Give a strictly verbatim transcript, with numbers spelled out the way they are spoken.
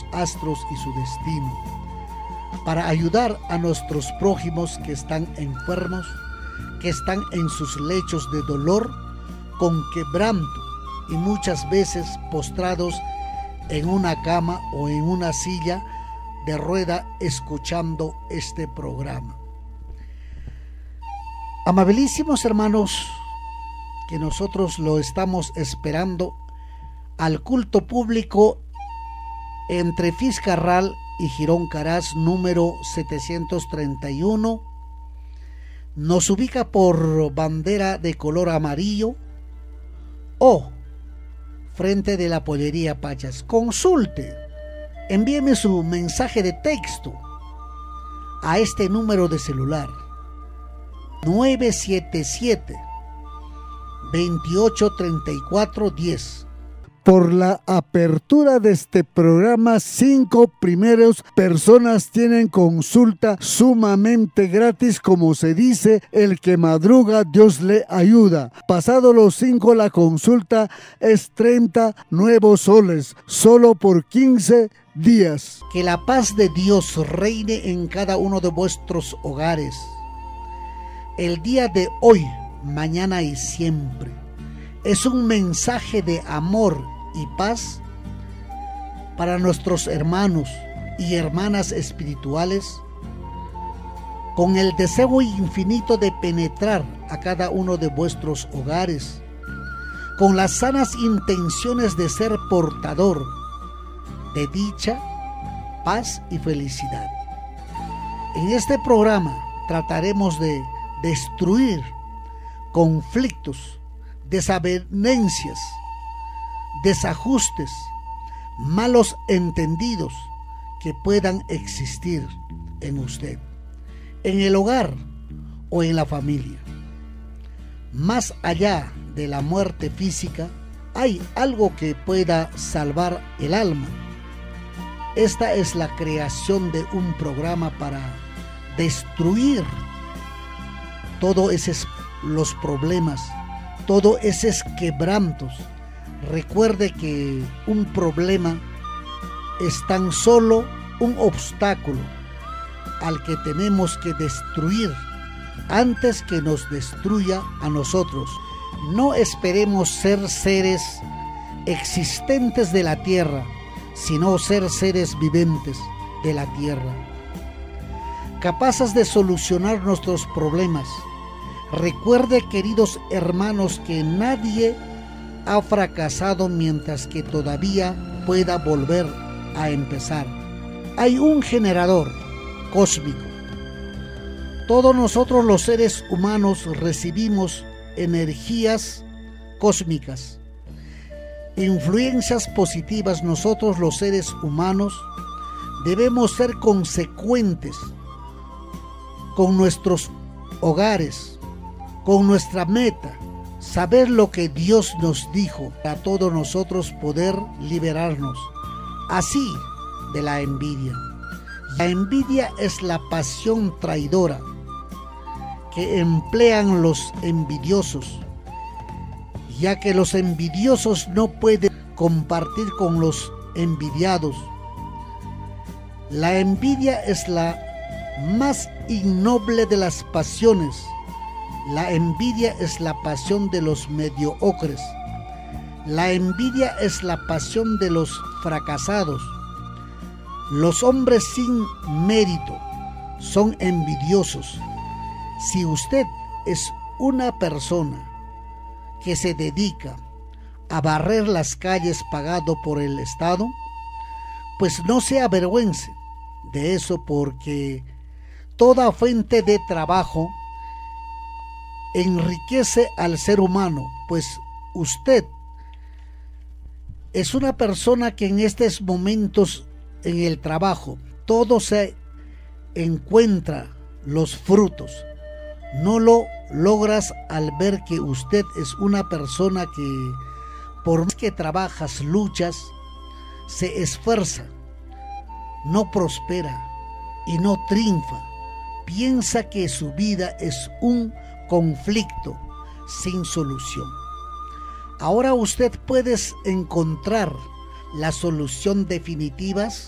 astros y su destino, para ayudar a nuestros prójimos que están enfermos, que están en sus lechos de dolor, con quebranto y muchas veces postrados en una cama o en una silla de rueda escuchando este programa. Amabilísimos hermanos, que nosotros lo estamos esperando al culto público entre Fiscarral y Girón Caraz número setecientos treinta y uno. Nos ubica por bandera de color amarillo o frente de la pollería Pachas. Consulte, envíeme su mensaje de texto a este número de celular nueve siete siete, veintiocho treinta y cuatro diez. Por la apertura de este programa, cinco primeros personas tienen consulta sumamente gratis. Como se dice, el que madruga, Dios le ayuda. Pasado los cinco, la consulta es treinta nuevos soles, solo por quince días. Que la paz de Dios reine en cada uno de vuestros hogares. El día de hoy, mañana y siempre, es un mensaje de amor y paz para nuestros hermanos y hermanas espirituales, con el deseo infinito de penetrar a cada uno de vuestros hogares, con las sanas intenciones de ser portador de dicha, paz y felicidad. En este programa trataremos de destruir conflictos, desavenencias, desajustes, malos entendidos que puedan existir en usted, en el hogar o en la familia. Más allá de la muerte física, hay algo que pueda salvar el alma. Esta es la creación de un programa para destruir todos esos los problemas, todos esos quebrantos. Recuerde que un problema es tan solo un obstáculo al que tenemos que destruir antes que nos destruya a nosotros. No esperemos ser seres existentes de la tierra, sino ser seres viventes de la tierra, capaces de solucionar nuestros problemas. Recuerde, queridos hermanos, que nadie ha fracasado mientras que todavía pueda volver a empezar. Hay un generador cósmico. Todos nosotros los seres humanos recibimos energías cósmicas, influencias positivas. Nosotros los seres humanos debemos ser consecuentes con nuestros hogares, con nuestra meta, saber lo que Dios nos dijo, a todos nosotros poder liberarnos así de la envidia. La envidia es la pasión traidora que emplean los envidiosos, ya que los envidiosos no pueden compartir con los envidiados. La envidia es la más innoble de las pasiones. La envidia es la pasión de los mediocres. La envidia es la pasión de los fracasados. Los hombres sin mérito son envidiosos. Si usted es una persona que se dedica a barrer las calles pagado por el Estado, pues no se avergüence de eso, porque toda fuente de trabajo enriquece al ser humano. Pues usted es una persona que en estos momentos en el trabajo todo se encuentra los frutos. No lo logras al ver que usted es una persona que por más que trabajas, luchas, se esfuerza, no prospera y no triunfa. Piensa que su vida es un conflicto sin solución. Ahora usted puede encontrar la solución definitiva